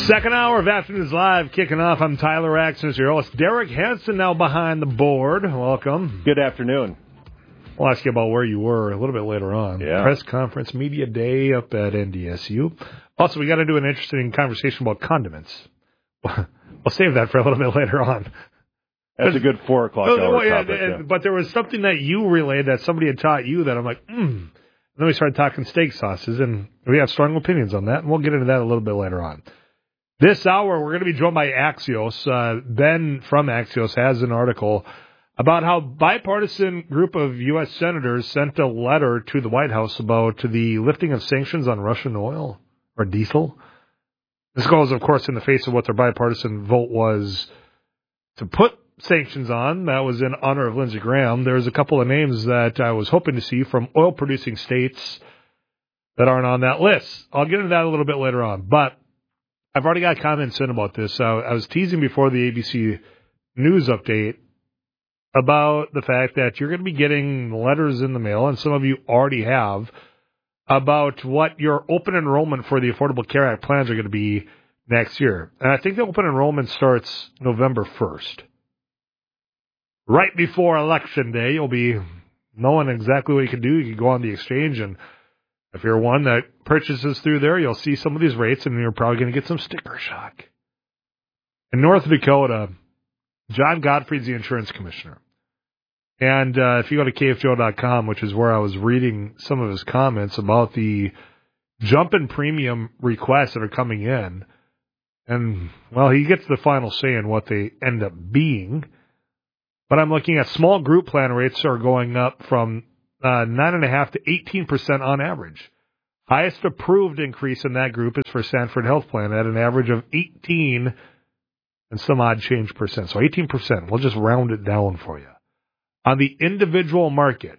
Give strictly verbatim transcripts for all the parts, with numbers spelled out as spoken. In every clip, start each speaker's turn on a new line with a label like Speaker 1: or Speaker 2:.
Speaker 1: Second hour of Afternoons Live kicking off. I'm Tyler Axton, your host. Derek Hansen now behind the board. Welcome.
Speaker 2: Good afternoon.
Speaker 1: We'll ask you about where you were a little bit later on.
Speaker 2: Yeah.
Speaker 1: Press conference, media day up at N D S U. Also, we got to do an interesting conversation about condiments. We'll save that for a little bit later on.
Speaker 2: That's a good four o'clock
Speaker 1: no,
Speaker 2: hour
Speaker 1: well, yeah,
Speaker 2: topic. Yeah.
Speaker 1: But there was something that you relayed that somebody had taught you that I'm like, hmm. And then we started talking steak sauces, and we have strong opinions on that, and we'll get into that a little bit later on. This hour, we're going to be joined by Axios. Uh, Ben from Axios has an article about how bipartisan group of U S senators sent a letter to the White House about the lifting of sanctions on Russian oil or diesel. This goes, of course, in the face of what their bipartisan vote was to put sanctions on. That was in honor of Lindsey Graham. There's a couple of names that I was hoping to see from oil-producing states that aren't on that list. I'll get into that a little bit later on, but I've already got comments in about this. Uh, I was teasing before the A B C News update about the fact that you're going to be getting letters in the mail, and some of you already have, about what your open enrollment for the Affordable Care Act plans are going to be next year. And I think the open enrollment starts November first. Right before Election Day, you'll be knowing exactly what you can do. You can go on the exchange, and if you're one that purchases through there, you'll see some of these rates, and you're probably going to get some sticker shock. In North Dakota, John Godfrey's the insurance commissioner. And uh, if you go to K F G O dot com, which is where I was reading some of his comments about the jump in premium requests that are coming in, and, well, he gets the final say in what they end up being. But I'm looking at small group plan rates are going up from uh, nine point five to eighteen percent on average. Highest approved increase in that group is for Sanford Health Plan at an average of eighteen and some odd change percent. So eighteen percent. We'll just round it down for you. On the individual market,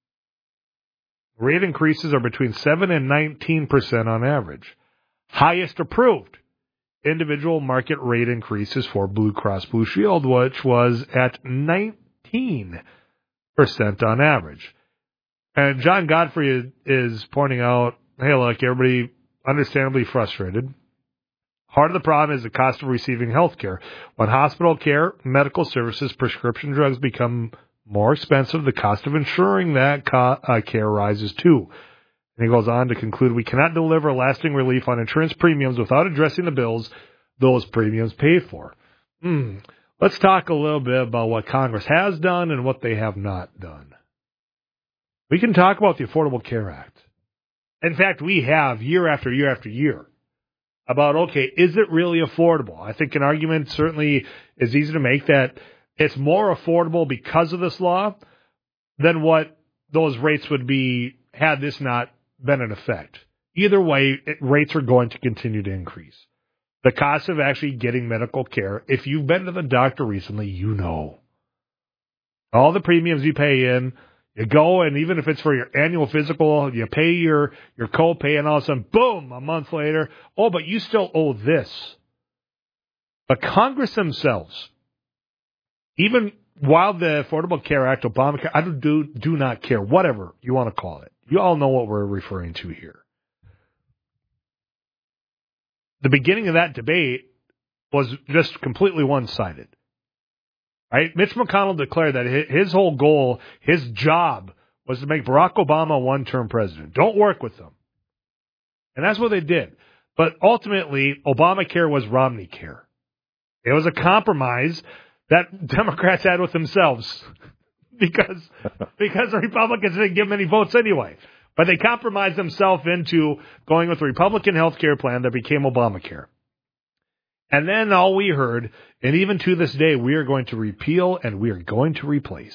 Speaker 1: rate increases are between seven and nineteen percent on average. Highest approved individual market rate increases for Blue Cross Blue Shield, which was at nineteen percent on average. And John Godfrey is pointing out, hey, look, everybody understandably frustrated. Part of the problem is the cost of receiving health care. When hospital care, medical services, prescription drugs become more expensive, the cost of insuring that co- uh, care rises too. And he goes on to conclude, we cannot deliver lasting relief on insurance premiums without addressing the bills those premiums pay for. Mm. Let's talk a little bit about what Congress has done and what they have not done. We can talk about the Affordable Care Act. In fact, we have year after year after year about, okay, is it really affordable? I think an argument certainly is easy to make that it's more affordable because of this law than what those rates would be had this not been in effect. Either way, it, rates are going to continue to increase. The cost of actually getting medical care, if you've been to the doctor recently, you know. All the premiums you pay in, you go, and even if it's for your annual physical, you pay your, your copay, and all of a sudden, boom, a month later, oh, but you still owe this. But Congress themselves, even while the Affordable Care Act, Obamacare, I do, do not care, whatever you want to call it. You all know what we're referring to here. The beginning of that debate was just completely one-sided. Right? Mitch McConnell declared that his whole goal, his job, was to make Barack Obama a one-term president. Don't work with them. And that's what they did. But ultimately, Obamacare was Romney care. It was a compromise that Democrats had with themselves because, because the Republicans didn't give them any votes anyway. But they compromised themselves into going with the Republican health care plan that became Obamacare. And then all we heard, and even to this day, we are going to repeal and we are going to replace.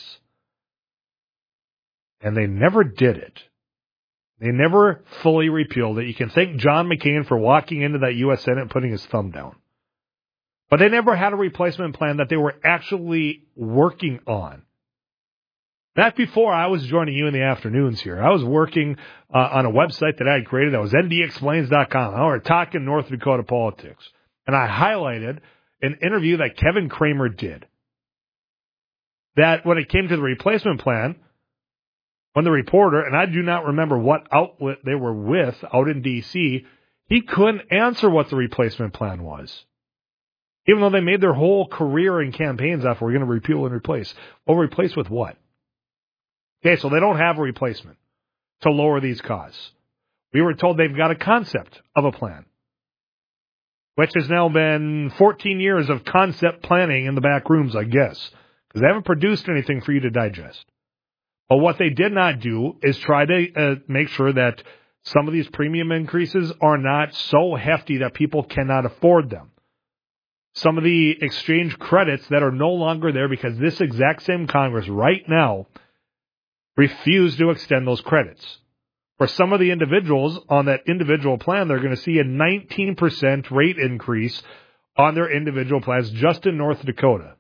Speaker 1: And they never did it. They never fully repealed it. You can thank John McCain for walking into that U S Senate and putting his thumb down. But they never had a replacement plan that they were actually working on. Back before I was joining you in the afternoons here, I was working uh, on a website that I had created that was N D explains dot com. I was talking North Dakota politics. And I highlighted an interview that Kevin Kramer did. That when it came to the replacement plan, when the reporter, and I do not remember what outlet they were with out in D C, He couldn't answer what the replacement plan was. Even though they made their whole career in campaigns off, we're going to repeal and replace. Well, replace with what? Okay, so they don't have a replacement to lower these costs. We were told they've got a concept of a plan, which has now been fourteen years of concept planning in the back rooms, I guess, because they haven't produced anything for you to digest. But what they did not do is try to uh, make sure that some of these premium increases are not so hefty that people cannot afford them. Some of the exchange credits that are no longer there because this exact same Congress right now refused to extend those credits. For some of the individuals on that individual plan, they're going to see a nineteen percent rate increase on their individual plans just in North Dakota.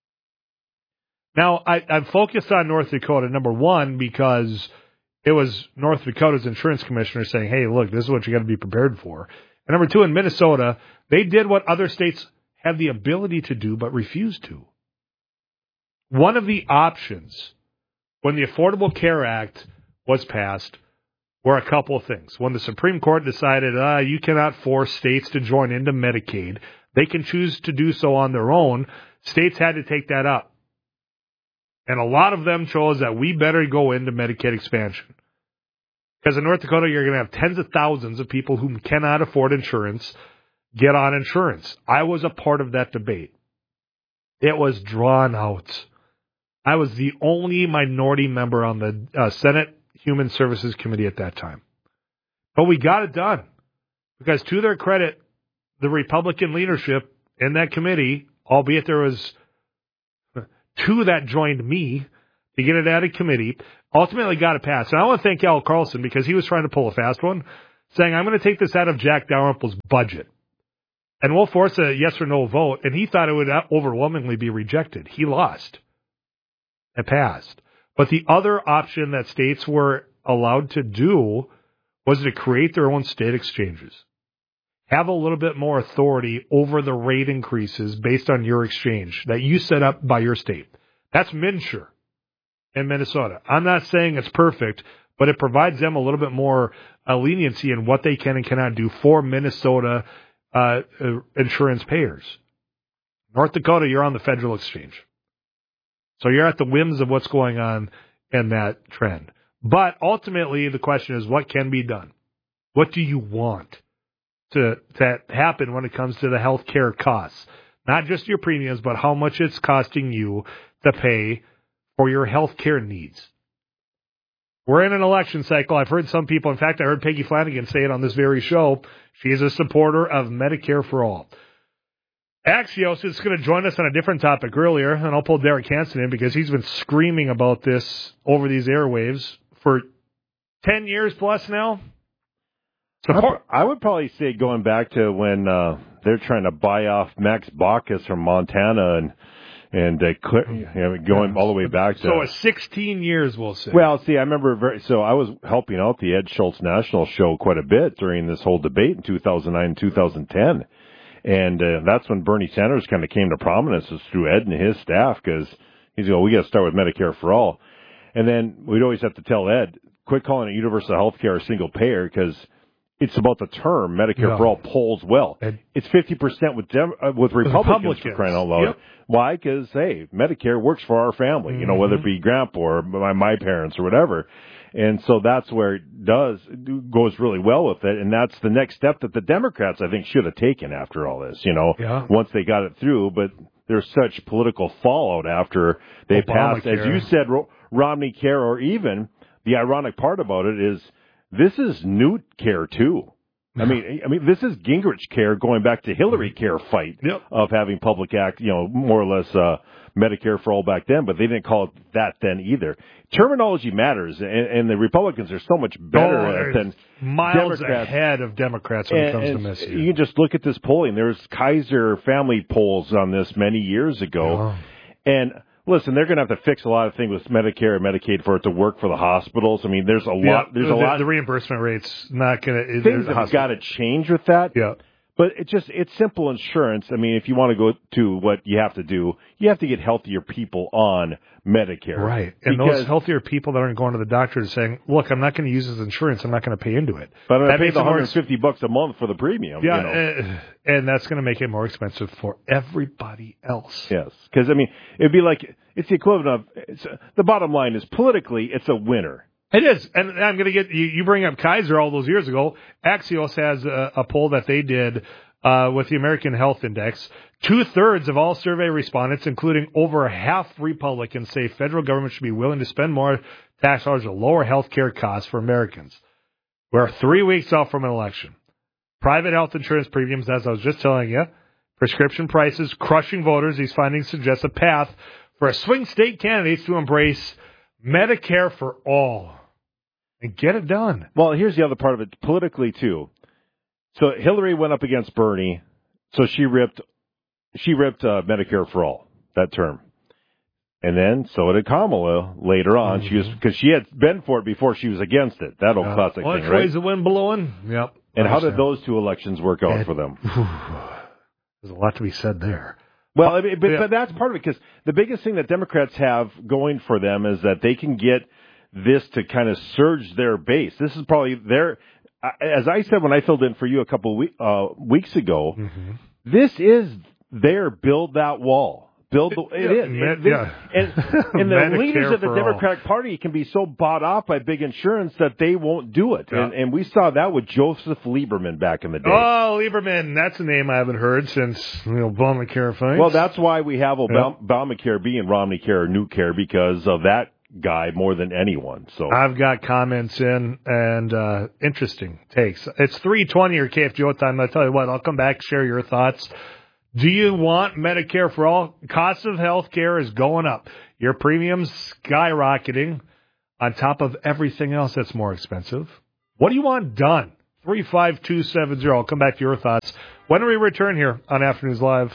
Speaker 1: Now, I, I'm focused on North Dakota, number one, because it was North Dakota's insurance commissioner saying, hey, look, this is what you got to be prepared for. And number two, in Minnesota, they did what other states have the ability to do but refuse to. One of the options when the Affordable Care Act was passed were a couple of things. When the Supreme Court decided uh, you cannot force states to join into Medicaid, they can choose to do so on their own, states had to take that up. And a lot of them chose that we better go into Medicaid expansion. Because in North Dakota, you're going to have tens of thousands of people who cannot afford insurance get on insurance. I was a part of that debate. It was drawn out. I was the only minority member on the uh, Senate Human Services Committee at that time. But we got it done. Because to their credit, the Republican leadership in that committee, albeit there was two that joined me to get it out of committee, ultimately got it passed. And I want to thank Al Carlson because he was trying to pull a fast one, saying, I'm going to take this out of Jack Dalrymple's budget. And we'll force a yes or no vote. And he thought it would overwhelmingly be rejected. He lost. It passed. But the other option that states were allowed to do was to create their own state exchanges. Have a little bit more authority over the rate increases based on your exchange that you set up by your state. That's MNsure in Minnesota. I'm not saying it's perfect, but it provides them a little bit more uh, leniency in what they can and cannot do for Minnesota uh, uh, insurance payers. North Dakota, you're on the federal exchange. So you're at the whims of what's going on in that trend. But ultimately, the question is, what can be done? What do you want to, to happen when it comes to the health care costs? Not just your premiums, but how much it's costing you to pay for your health care needs. We're in an election cycle. I've heard some people, in fact, I heard Peggy Flanagan say it on this very show. She's a supporter of Medicare for all. Axios is going to join us on a different topic earlier, and I'll pull Derek Hansen in because he's been screaming about this over these airwaves for ten years plus now.
Speaker 2: Support. I would probably say going back to when uh, they're trying to buy off Max Baucus from Montana and and uh, you know, going all the way back to...
Speaker 1: So a sixteen years, we'll say.
Speaker 2: Well, see, I remember... very. So I was helping out the Ed Schultz National Show quite a bit during this whole debate in two thousand nine and two thousand ten. And uh, that's when Bernie Sanders kind of came to prominence, is through Ed and his staff, because he's going, we got to start with Medicare for all. And then we'd always have to tell Ed, quit calling it universal health care or single payer, because it's about the term Medicare
Speaker 1: no.
Speaker 2: for all polls well. Ed. It's fifty percent with Dem- uh, with Republicans, Republicans for crying out loud. Yep. Why? Because, hey, Medicare works for our family, mm-hmm. you know, whether it be grandpa or my, my parents or whatever. And so that's where it does goes really well with it, and that's the next step that the Democrats, I think, should have taken after all this, you know,
Speaker 1: yeah.
Speaker 2: once they got it through. But there's such political fallout after they passed, as you said, Ro- Romney Care, or even the ironic part about it is this is Newt Care too. I mean, I mean, this is Gingrich Care going back to Hillary Care fight
Speaker 1: yep.
Speaker 2: of having public act, you know, more or less uh, Medicare for all back then, but they didn't call it that then either. Terminology matters, and, and the Republicans are so much better
Speaker 1: oh,
Speaker 2: at than
Speaker 1: miles
Speaker 2: Democrats.
Speaker 1: ahead of Democrats when
Speaker 2: and,
Speaker 1: it comes
Speaker 2: and
Speaker 1: to Miss.
Speaker 2: You can just look at this polling. There's Kaiser family polls on this many years ago, oh. and listen, they're going to have to fix a lot of things with Medicare and Medicaid for it to work for the hospitals. I mean, there's a
Speaker 1: yeah,
Speaker 2: lot. There's
Speaker 1: the,
Speaker 2: a lot.
Speaker 1: The reimbursement rate's not going to.
Speaker 2: Things have got to change with that.
Speaker 1: Yeah.
Speaker 2: But it's just, it's simple insurance. I mean, if you want to go to what you have to do, you have to get healthier people on Medicare.
Speaker 1: Right. And those healthier people that aren't going to the doctor are saying, look, I'm not going to use this insurance. I'm not going to pay into it.
Speaker 2: But I'm going to pay the
Speaker 1: it
Speaker 2: one hundred fifty bucks a month for the premium.
Speaker 1: Yeah.
Speaker 2: You know?
Speaker 1: uh, and that's going to make it more expensive for everybody else.
Speaker 2: Yes. Because, I mean, it'd be like, it's the equivalent of, it's, the bottom line is politically, it's a winner.
Speaker 1: It is, and I'm going to get you. You bring up Kaiser all those years ago. Axios has a, a poll that they did uh, with the American Health Index. Two thirds of all survey respondents, including over half Republicans, say federal government should be willing to spend more tax dollars to lower health care costs for Americans. We're three weeks out from an election. Private health insurance premiums, as I was just telling you, prescription prices crushing voters. These findings suggest a path for a swing state candidates to embrace Medicare for all. And get it done.
Speaker 2: Well, here's the other part of it, politically, too. So Hillary went up against Bernie, so she ripped she ripped uh, Medicare for all, that term. And then, so did Kamala later on, mm-hmm. she was because she had been for it before she was against it. That old uh, classic
Speaker 1: well,
Speaker 2: thing, right?
Speaker 1: Ways the wind blowing. Yep.
Speaker 2: And how did those two elections work out
Speaker 1: and,
Speaker 2: for them?
Speaker 1: There's a lot to be said there.
Speaker 2: Well, I mean, but, yeah. but that's part of it, because the biggest thing that Democrats have going for them is that they can get this to kind of surge their base. This is probably their, as I said when I filled in for you a couple of week, uh, weeks ago, mm-hmm. this is their build that wall. Build the, it
Speaker 1: yeah,
Speaker 2: is.
Speaker 1: Med,
Speaker 2: this,
Speaker 1: yeah.
Speaker 2: And, and the leaders of the Democratic
Speaker 1: all.
Speaker 2: Party can be so bought off by big insurance that they won't do it.
Speaker 1: Yeah.
Speaker 2: And, and we saw that with Joseph Lieberman back in the day.
Speaker 1: Oh, Lieberman. That's a name I haven't heard since, you know, Obamacare fights.
Speaker 2: Well, that's why we have Obama, yeah. Obamacare being Romney Care or New Care, because of that guy more than anyone. So
Speaker 1: I've got comments in and uh, interesting takes. It's three twenty or K F G O time. I'll tell you what, I'll come back, share your thoughts. Do you want Medicare for all? Cost of health care is going up. Your premiums skyrocketing on top of everything else that's more expensive. What do you want done? three five two seven zero. I'll come back to your thoughts when we return here on Afternoons Live.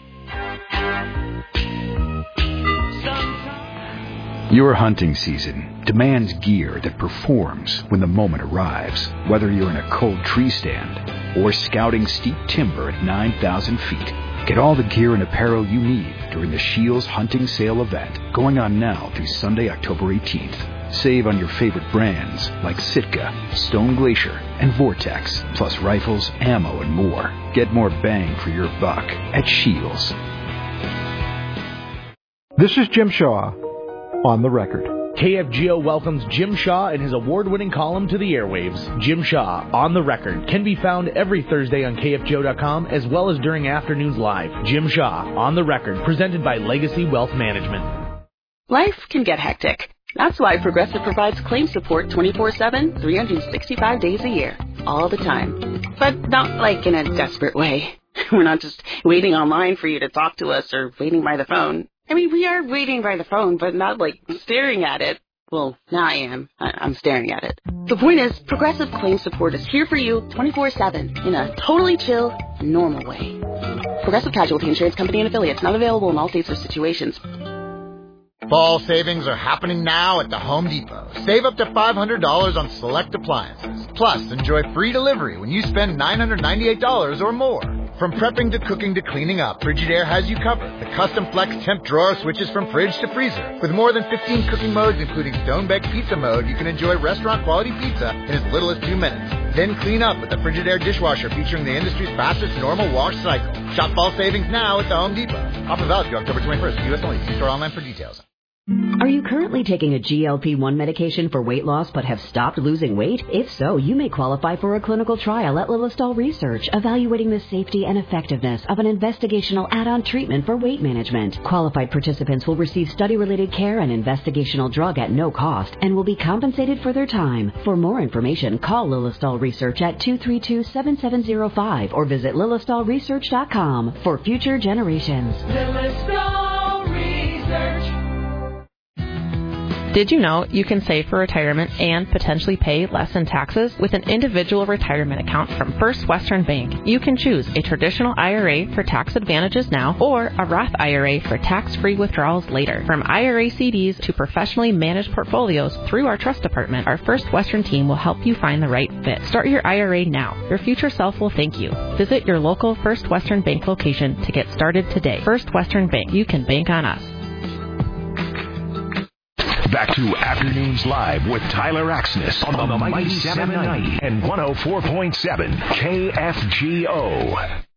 Speaker 3: Your hunting season demands gear that performs when the moment arrives. Whether you're in a cold tree stand or scouting steep timber at nine thousand feet, get all the gear and apparel you need during the Shields Hunting Sale event going on now through Sunday, October eighteenth. Save on your favorite brands like Sitka, Stone Glacier, and Vortex, plus rifles, ammo, and more. Get more bang for your buck at Shields.
Speaker 4: This is Jim Shaw. On the record.
Speaker 5: K F G O welcomes Jim Shaw and his award-winning column to the airwaves. Jim Shaw, On the Record, can be found every Thursday on K F G O dot com as well as during Afternoons Live. Jim Shaw, On the Record, presented by Legacy Wealth Management.
Speaker 6: Life can get hectic. That's why Progressive provides claim support twenty-four seven, three hundred sixty-five days a year, all the time. But not like in a desperate way. We're not just waiting online for you to talk to us or waiting by the phone. I mean, we are waiting by the phone, but not, like, staring at it. Well, now I am. I- I'm staring at it. The point is, Progressive Claim Support is here for you twenty-four seven in a totally chill, normal way. Progressive Casualty Insurance Company and Affiliates, not available in all states or situations.
Speaker 7: Fall savings are happening now at the Home Depot. Save up to five hundred dollars on select appliances. Plus, enjoy free delivery when you spend nine hundred ninety-eight dollars or more. From prepping to cooking to cleaning up, Frigidaire has you covered. The custom flex temp drawer switches from fridge to freezer. With more than fifteen cooking modes, including stone-baked pizza mode, you can enjoy restaurant-quality pizza in as little as two minutes. Then clean up with the Frigidaire dishwasher featuring the industry's fastest normal wash cycle. Shop fall savings now at the Home Depot. Offer valid through October twenty-first. U S only. See store online for details.
Speaker 8: Are you currently taking a G L P one medication for weight loss but have stopped losing weight? If so, you may qualify for a clinical trial at Lilistol Research, evaluating the safety and effectiveness of an investigational add-on treatment for weight management. Qualified participants will receive study-related care and investigational drug at no cost and will be compensated for their time. For more information, call Lilistol Research at two three two, seven seven zero five or visit lilistol research dot com for future generations.
Speaker 9: Lilistol Research. Did you know you can save for retirement and potentially pay less in taxes? With an individual retirement account from First Western Bank, you can choose a traditional I R A for tax advantages now or a Roth I R A for tax-free withdrawals later. From I R A C Ds to professionally managed portfolios through our trust department, our First Western team will help you find the right fit. Start your I R A now. Your future self will thank you. Visit your local First Western Bank location to get started today. First Western Bank. You can bank on us.
Speaker 10: Back to Afternoons Live with Tyler Axness on the Mighty seven ninety and one oh four point seven K F G O.